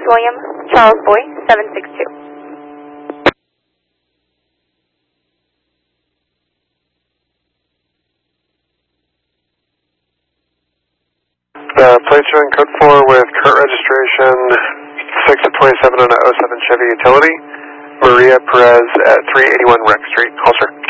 William, Charles Boy, 762. Plate showing code 4 with current registration 6 of 27 on a 07 Chevy Utility, Maria Perez at 381 Rex Street. Call, sir.